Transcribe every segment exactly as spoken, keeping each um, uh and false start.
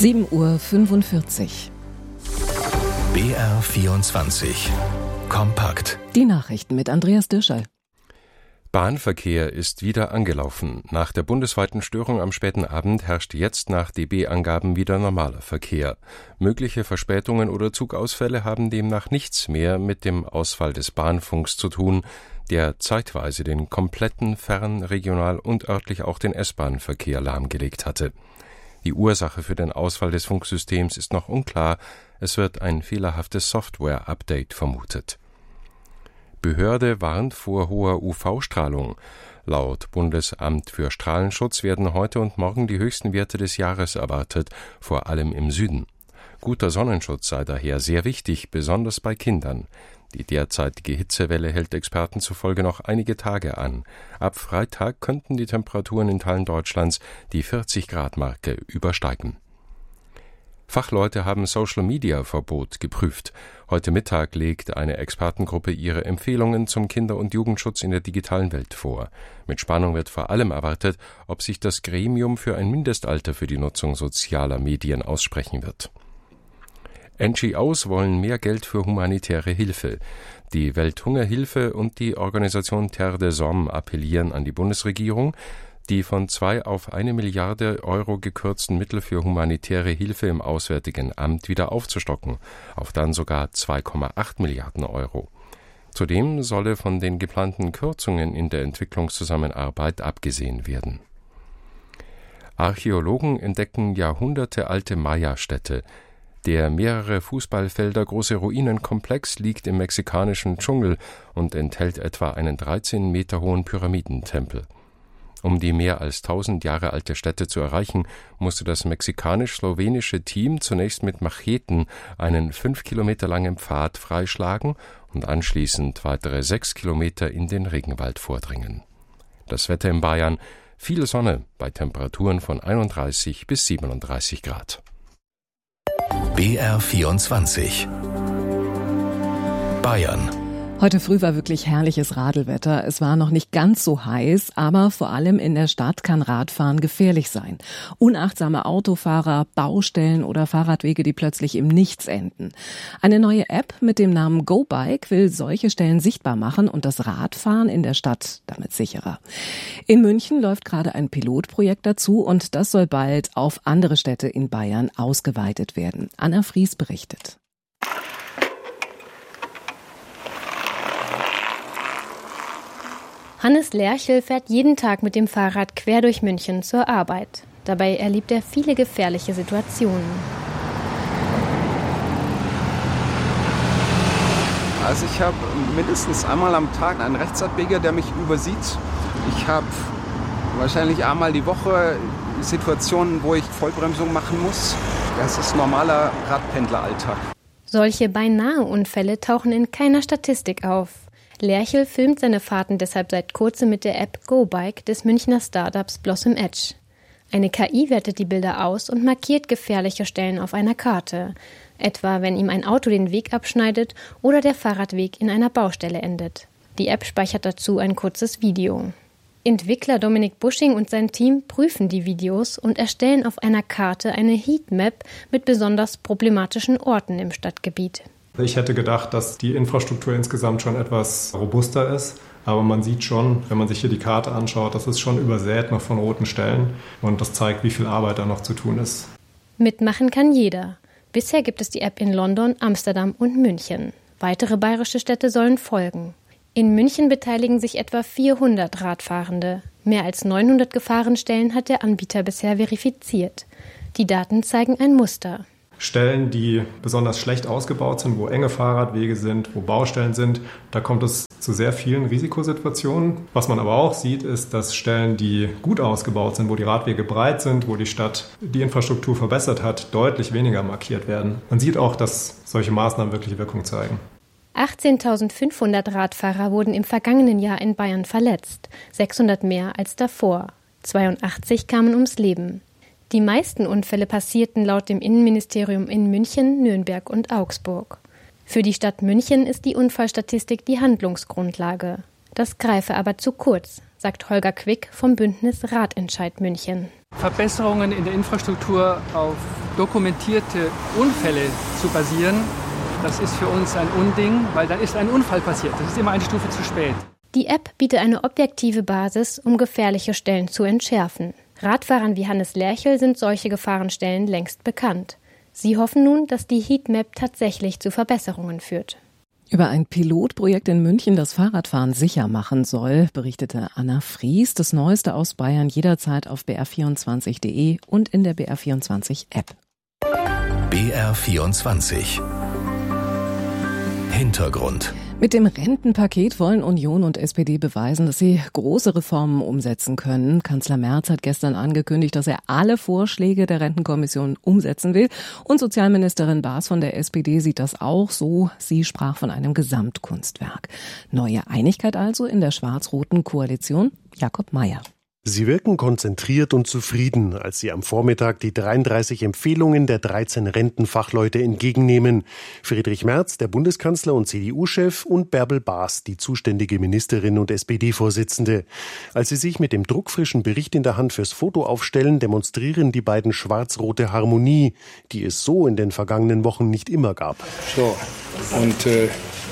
sieben Uhr fünfundvierzig. B R vierundzwanzig. Kompakt. Die Nachrichten mit Andreas Dirschall. Bahnverkehr ist wieder angelaufen. Nach der bundesweiten Störung am späten Abend herrscht jetzt nach D B-Angaben wieder normaler Verkehr. Mögliche Verspätungen oder Zugausfälle haben demnach nichts mehr mit dem Ausfall des Bahnfunks zu tun, der zeitweise den kompletten Fern-, Regional- und örtlich auch den S-Bahn-Verkehr lahmgelegt hatte. Die Ursache für den Ausfall des Funksystems ist noch unklar. Es wird ein fehlerhaftes Software-Update vermutet. Behörde warnt vor hoher U V-Strahlung. Laut Bundesamt für Strahlenschutz werden heute und morgen die höchsten Werte des Jahres erwartet, vor allem im Süden. Guter Sonnenschutz sei daher sehr wichtig, besonders bei Kindern. Die derzeitige Hitzewelle hält Experten zufolge noch einige Tage an. Ab Freitag könnten die Temperaturen in Teilen Deutschlands die vierzig-Grad-Marke übersteigen. Fachleute haben Social-Media-Verbot geprüft. Heute Mittag legt eine Expertengruppe ihre Empfehlungen zum Kinder- und Jugendschutz in der digitalen Welt vor. Mit Spannung wird vor allem erwartet, ob sich das Gremium für ein Mindestalter für die Nutzung sozialer Medien aussprechen wird. N G Os wollen mehr Geld für humanitäre Hilfe. Die Welthungerhilfe und die Organisation Terre des Hommes appellieren an die Bundesregierung, die von zwei auf eine Milliarde Euro gekürzten Mittel für humanitäre Hilfe im Auswärtigen Amt wieder aufzustocken, auf dann sogar zwei Komma acht Milliarden Euro. Zudem solle von den geplanten Kürzungen in der Entwicklungszusammenarbeit abgesehen werden. Archäologen entdecken jahrhundertealte Maya-Städte. Der mehrere Fußballfelder große Ruinenkomplex liegt im mexikanischen Dschungel und enthält etwa einen dreizehn Meter hohen Pyramidentempel. Um die mehr als tausend Jahre alte Stätte zu erreichen, musste das mexikanisch-slowenische Team zunächst mit Macheten einen fünf Kilometer langen Pfad freischlagen und anschließend weitere sechs Kilometer in den Regenwald vordringen. Das Wetter in Bayern: viel Sonne bei Temperaturen von einunddreißig bis siebenunddreißig Grad. B R vierundzwanzig. Bayern. Heute früh war wirklich herrliches Radelwetter. Es war noch nicht ganz so heiß, aber vor allem in der Stadt kann Radfahren gefährlich sein. Unachtsame Autofahrer, Baustellen oder Fahrradwege, die plötzlich im Nichts enden. Eine neue App mit dem Namen GoBike will solche Stellen sichtbar machen und das Radfahren in der Stadt damit sicherer. In München läuft gerade ein Pilotprojekt dazu und das soll bald auf andere Städte in Bayern ausgeweitet werden. Anna Fries berichtet. Hannes Lerchel fährt jeden Tag mit dem Fahrrad quer durch München zur Arbeit. Dabei erlebt er viele gefährliche Situationen. Also ich habe mindestens einmal am Tag einen Rechtsabbieger, der mich übersieht. Ich habe wahrscheinlich einmal die Woche Situationen, wo ich Vollbremsung machen muss. Das ist normaler Radpendleralltag. Solche Beinahe-Unfälle tauchen in keiner Statistik auf. Lerchel filmt seine Fahrten deshalb seit kurzem mit der App GoBike des Münchner Startups Blossom Edge. Eine K I wertet die Bilder aus und markiert gefährliche Stellen auf einer Karte, etwa wenn ihm ein Auto den Weg abschneidet oder der Fahrradweg in einer Baustelle endet. Die App speichert dazu ein kurzes Video. Entwickler Dominik Busching und sein Team prüfen die Videos und erstellen auf einer Karte eine Heatmap mit besonders problematischen Orten im Stadtgebiet. Ich hätte gedacht, dass die Infrastruktur insgesamt schon etwas robuster ist. Aber man sieht schon, wenn man sich hier die Karte anschaut, das ist schon übersät noch von roten Stellen. Und das zeigt, wie viel Arbeit da noch zu tun ist. Mitmachen kann jeder. Bisher gibt es die App in London, Amsterdam und München. Weitere bayerische Städte sollen folgen. In München beteiligen sich etwa vierhundert Radfahrende. Mehr als neunhundert Gefahrenstellen hat der Anbieter bisher verifiziert. Die Daten zeigen ein Muster. Stellen, die besonders schlecht ausgebaut sind, wo enge Fahrradwege sind, wo Baustellen sind, da kommt es zu sehr vielen Risikosituationen. Was man aber auch sieht, ist, dass Stellen, die gut ausgebaut sind, wo die Radwege breit sind, wo die Stadt die Infrastruktur verbessert hat, deutlich weniger markiert werden. Man sieht auch, dass solche Maßnahmen wirklich Wirkung zeigen. achtzehntausendfünfhundert Radfahrer wurden im vergangenen Jahr in Bayern verletzt, sechshundert mehr als davor. zweiundachtzig kamen ums Leben. Die meisten Unfälle passierten laut dem Innenministerium in München, Nürnberg und Augsburg. Für die Stadt München ist die Unfallstatistik die Handlungsgrundlage. Das greife aber zu kurz, sagt Holger Quick vom Bündnis Radentscheid München. Verbesserungen in der Infrastruktur auf dokumentierte Unfälle zu basieren, das ist für uns ein Unding, weil dann ist ein Unfall passiert. Das ist immer eine Stufe zu spät. Die App bietet eine objektive Basis, um gefährliche Stellen zu entschärfen. Radfahrern wie Hannes Lerchel sind solche Gefahrenstellen längst bekannt. Sie hoffen nun, dass die Heatmap tatsächlich zu Verbesserungen führt. Über ein Pilotprojekt in München, das Fahrradfahren sicher machen soll, berichtete Anna Fries. Das Neueste aus Bayern jederzeit auf b r vierundzwanzig punkt d e und in der B R vierundzwanzig App. B R vierundzwanzig Hintergrund. Mit dem Rentenpaket wollen Union und S P D beweisen, dass sie große Reformen umsetzen können. Kanzler Merz hat gestern angekündigt, dass er alle Vorschläge der Rentenkommission umsetzen will. Und Sozialministerin Baas von der S P D sieht das auch so. Sie sprach von einem Gesamtkunstwerk. Neue Einigkeit also in der schwarz-roten Koalition? Jakob Mayer. Sie wirken konzentriert und zufrieden, als sie am Vormittag die dreiunddreißig Empfehlungen der dreizehn Rentenfachleute entgegennehmen. Friedrich Merz, der Bundeskanzler und C D U-Chef, und Bärbel Baas, die zuständige Ministerin und S P D-Vorsitzende. Als sie sich mit dem druckfrischen Bericht in der Hand fürs Foto aufstellen, demonstrieren die beiden schwarz-rote Harmonie, die es so in den vergangenen Wochen nicht immer gab. So, und äh,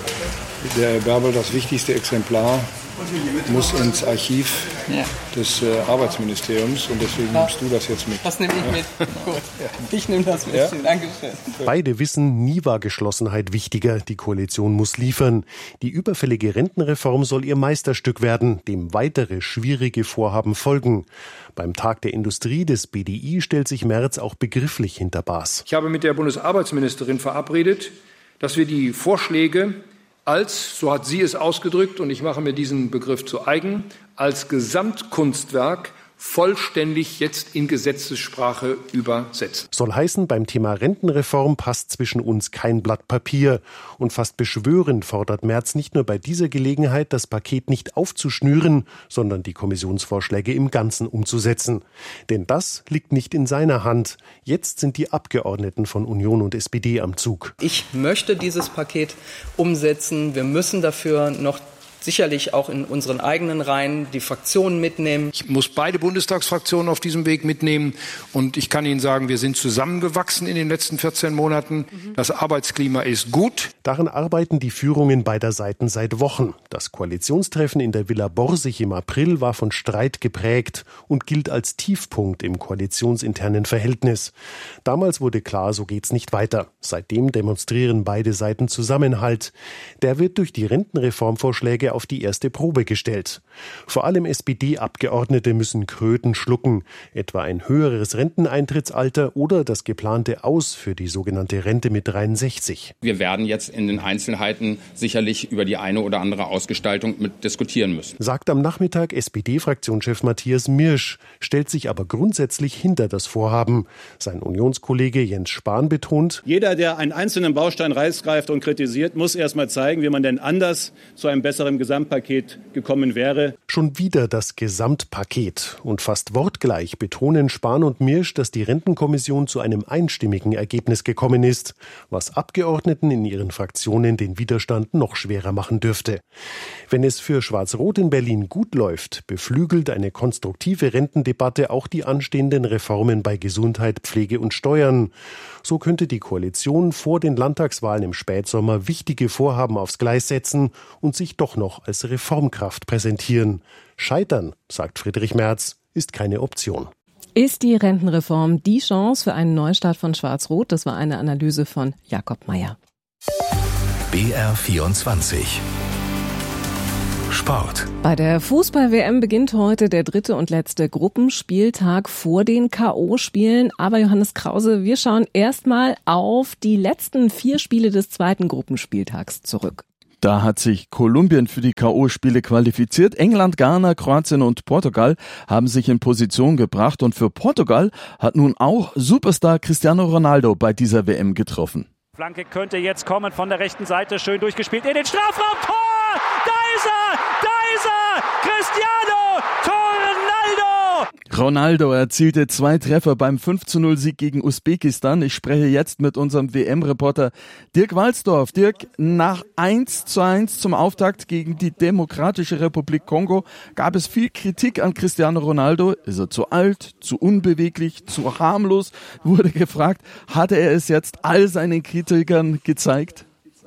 der Bärbel, das wichtigste Exemplar muss ins Archiv ja. des äh, Arbeitsministeriums und deswegen ja. nimmst du das jetzt mit. Das nehme ich mit. Gut. Ich nehme das mit. Ja? Dankeschön. Beide wissen, nie war Geschlossenheit wichtiger. Die Koalition muss liefern. Die überfällige Rentenreform soll ihr Meisterstück werden, dem weitere schwierige Vorhaben folgen. Beim Tag der Industrie des B D I stellt sich Merz auch begrifflich hinter Baas. Ich habe mit der Bundesarbeitsministerin verabredet, dass wir die Vorschläge als, so hat sie es ausgedrückt, und ich mache mir diesen Begriff zu eigen, als Gesamtkunstwerk vollständig jetzt in Gesetzessprache übersetzen. Soll heißen, beim Thema Rentenreform passt zwischen uns kein Blatt Papier. Und fast beschwörend fordert Merz nicht nur bei dieser Gelegenheit, das Paket nicht aufzuschnüren, sondern die Kommissionsvorschläge im Ganzen umzusetzen. Denn das liegt nicht in seiner Hand. Jetzt sind die Abgeordneten von Union und S P D am Zug. Ich möchte dieses Paket umsetzen. Wir müssen dafür noch sicherlich auch in unseren eigenen Reihen die Fraktionen mitnehmen. Ich muss beide Bundestagsfraktionen auf diesem Weg mitnehmen. Und ich kann Ihnen sagen, wir sind zusammengewachsen in den letzten vierzehn Monaten. Das Arbeitsklima ist gut. Daran arbeiten die Führungen beider Seiten seit Wochen. Das Koalitionstreffen in der Villa Borsig im April war von Streit geprägt und gilt als Tiefpunkt im koalitionsinternen Verhältnis. Damals wurde klar, so geht's nicht weiter. Seitdem demonstrieren beide Seiten Zusammenhalt. Der wird durch die Rentenreformvorschläge auf die erste Probe gestellt. Vor allem S P D-Abgeordnete müssen Kröten schlucken, etwa ein höheres Renteneintrittsalter oder das geplante Aus für die sogenannte Rente mit dreiundsechzig. Wir werden jetzt in den Einzelheiten sicherlich über die eine oder andere Ausgestaltung mit diskutieren müssen. Sagt am Nachmittag S P D-Fraktionschef Matthias Mirsch, stellt sich aber grundsätzlich hinter das Vorhaben. Sein Unionskollege Jens Spahn betont: Jeder, der einen einzelnen Baustein rausgreift und kritisiert, muss erst mal zeigen, wie man denn anders zu einem besseren Gesamtpaket gekommen wäre. Schon wieder das Gesamtpaket. Und fast wortgleich betonen Spahn und Mirsch, dass die Rentenkommission zu einem einstimmigen Ergebnis gekommen ist, was Abgeordneten in ihren Fraktionen den Widerstand noch schwerer machen dürfte. Wenn es für Schwarz-Rot in Berlin gut läuft, beflügelt eine konstruktive Rentendebatte auch die anstehenden Reformen bei Gesundheit, Pflege und Steuern. So könnte die Koalition vor den Landtagswahlen im Spätsommer wichtige Vorhaben aufs Gleis setzen und sich doch noch als Reformkraft präsentieren. Scheitern, sagt Friedrich Merz, ist keine Option. Ist die Rentenreform die Chance für einen Neustart von Schwarz-Rot? Das war eine Analyse von Jakob Mayer. B R vierundzwanzig Sport. Bei der Fußball-W M beginnt heute der dritte und letzte Gruppenspieltag vor den K O-Spielen. Aber Johannes Krause, wir schauen erstmal auf die letzten vier Spiele des zweiten Gruppenspieltags zurück. Da hat sich Kolumbien für die K O-Spiele qualifiziert. England, Ghana, Kroatien und Portugal haben sich in Position gebracht. Und für Portugal hat nun auch Superstar Cristiano Ronaldo bei dieser W M getroffen. Flanke könnte jetzt kommen von der rechten Seite, schön durchgespielt in den Strafraum. Tor! Da ist er! Da ist er! Cristiano Ronaldo! Ronaldo erzielte zwei Treffer beim fünf zu null Sieg gegen Usbekistan. Ich spreche jetzt mit unserem W M-Reporter Dirk Walsdorf. Dirk, nach eins zu eins zum Auftakt gegen die Demokratische Republik Kongo gab es viel Kritik an Cristiano Ronaldo. Ist er zu alt, zu unbeweglich, zu harmlos? Wurde gefragt, hatte er es jetzt all seinen Kritikern gezeigt?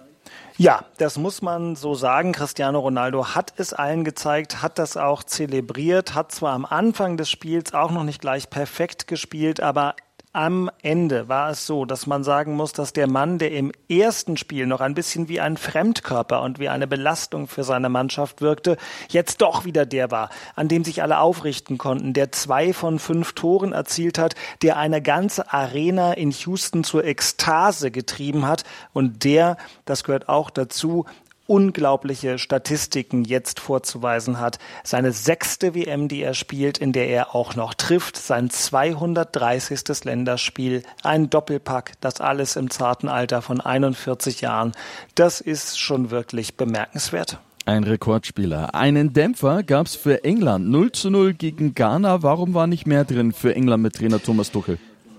Ja, das muss man so sagen. Cristiano Ronaldo hat es allen gezeigt, hat das auch zelebriert, hat zwar am Anfang des Spiels auch noch nicht gleich perfekt gespielt, aber am Ende war es so, dass man sagen muss, dass der Mann, der im ersten Spiel noch ein bisschen wie ein Fremdkörper und wie eine Belastung für seine Mannschaft wirkte, jetzt doch wieder der war, an dem sich alle aufrichten konnten, der zwei von fünf Toren erzielt hat, der eine ganze Arena in Houston zur Ekstase getrieben hat und der, das gehört auch dazu, unglaubliche Statistiken jetzt vorzuweisen hat. Seine sechste W M, die er spielt, in der er auch noch trifft, sein zweihundertdreißigste Länderspiel, ein Doppelpack, das alles im zarten Alter von einundvierzig Jahren. Das ist schon wirklich bemerkenswert. Ein Rekordspieler. Einen Dämpfer gab es für England. null zu null gegen Ghana. Warum war nicht mehr drin für England mit Trainer Thomas Tuchel?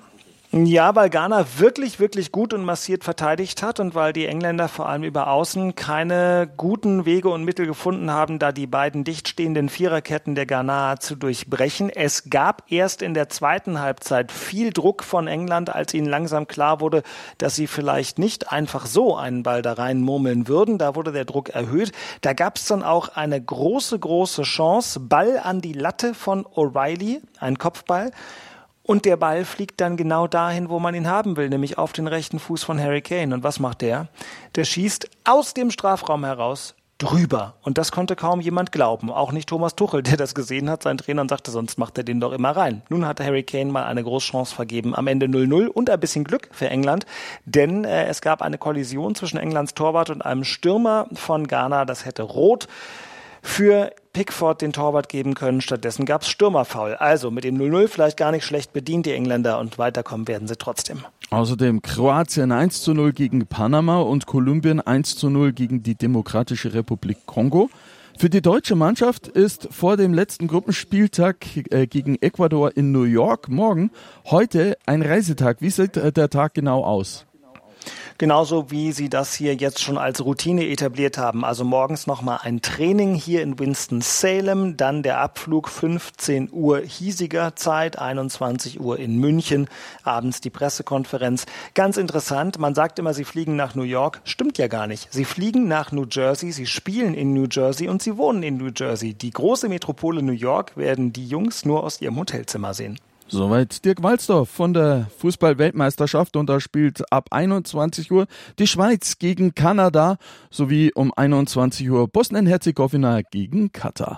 Ja, weil Ghana wirklich, wirklich gut und massiert verteidigt hat und weil die Engländer vor allem über Außen keine guten Wege und Mittel gefunden haben, da die beiden dicht stehenden Viererketten der Ghanaer zu durchbrechen. Es gab erst in der zweiten Halbzeit viel Druck von England, als ihnen langsam klar wurde, dass sie vielleicht nicht einfach so einen Ball da rein murmeln würden. Da wurde der Druck erhöht. Da gab es dann auch eine große, große Chance. Ball an die Latte von O'Reilly, ein Kopfball. Und der Ball fliegt dann genau dahin, wo man ihn haben will, nämlich auf den rechten Fuß von Harry Kane. Und was macht der? Der schießt aus dem Strafraum heraus drüber. Und das konnte kaum jemand glauben. Auch nicht Thomas Tuchel, der das gesehen hat, sein Trainer, und sagte, sonst macht er den doch immer rein. Nun hat Harry Kane mal eine Großchance vergeben. Am Ende null null und ein bisschen Glück für England, denn äh, es gab eine Kollision zwischen Englands Torwart und einem Stürmer von Ghana. Das hätte rot für Pickford den Torwart geben können. Stattdessen gab es Stürmerfoul. Also mit dem null null vielleicht gar nicht schlecht bedient, die Engländer, und weiterkommen werden sie trotzdem. Außerdem Kroatien eins zu null gegen Panama und Kolumbien eins zu null gegen die Demokratische Republik Kongo. Für die deutsche Mannschaft ist vor dem letzten Gruppenspieltag äh, gegen Ecuador in New York morgen heute ein Reisetag. Wie sieht äh, der Tag genau aus? Genauso wie sie das hier jetzt schon als Routine etabliert haben. Also morgens nochmal ein Training hier in Winston-Salem, dann der Abflug fünfzehn Uhr hiesiger Zeit, einundzwanzig Uhr in München, abends die Pressekonferenz. Ganz interessant, man sagt immer, sie fliegen nach New York. Stimmt ja gar nicht. Sie fliegen nach New Jersey, sie spielen in New Jersey und sie wohnen in New Jersey. Die große Metropole New York werden die Jungs nur aus ihrem Hotelzimmer sehen. Soweit Dirk Walsdorf von der Fußball-Weltmeisterschaft, und da spielt ab einundzwanzig Uhr die Schweiz gegen Kanada sowie um einundzwanzig Uhr Bosnien-Herzegowina gegen Katar.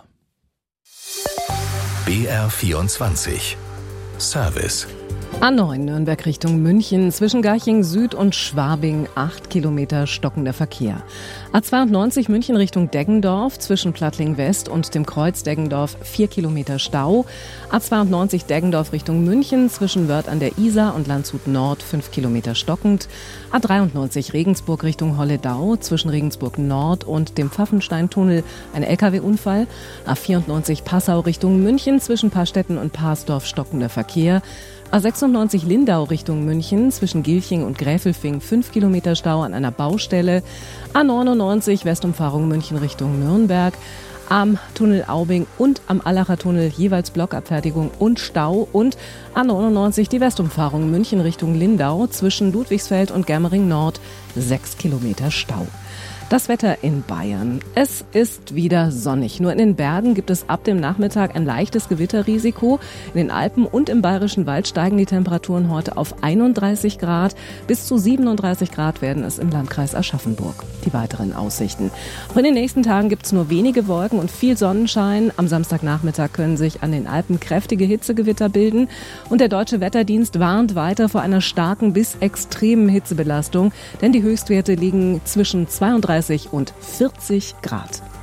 B R vierundzwanzig Service. A neun Nürnberg Richtung München, zwischen Garching Süd und Schwabing acht Kilometer stockender Verkehr. A zweiundneunzig München Richtung Deggendorf, zwischen Plattling West und dem Kreuz Deggendorf vier Kilometer Stau. A zweiundneunzig Deggendorf Richtung München, zwischen Wörth an der Isar und Landshut Nord fünf Kilometer stockend. A dreiundneunzig Regensburg Richtung Holledau, zwischen Regensburg Nord und dem Pfaffensteintunnel ein L K W-Unfall. A vierundneunzig Passau Richtung München, zwischen Paarstetten und Parsdorf stockender Verkehr. A sechsundneunzig Lindau Richtung München, zwischen Gilching und Gräfelfing fünf Kilometer Stau an einer Baustelle. A neunundneunzig Westumfahrung München Richtung Nürnberg. Am Tunnel Aubing und am Allacher Tunnel jeweils Blockabfertigung und Stau. Und A neunundneunzig die Westumfahrung München Richtung Lindau, zwischen Ludwigsfeld und Germering Nord sechs Kilometer Stau. Das Wetter in Bayern. Es ist wieder sonnig. Nur in den Bergen gibt es ab dem Nachmittag ein leichtes Gewitterrisiko. In den Alpen und im Bayerischen Wald steigen die Temperaturen heute auf einunddreißig Grad. Bis zu siebenunddreißig Grad werden es im Landkreis Aschaffenburg. Die weiteren Aussichten. Auch in den nächsten Tagen gibt es nur wenige Wolken und viel Sonnenschein. Am Samstagnachmittag können sich an den Alpen kräftige Hitzegewitter bilden. Und der Deutsche Wetterdienst warnt weiter vor einer starken bis extremen Hitzebelastung. Denn die Höchstwerte liegen zwischen zweiunddreißig und vierzig Grad.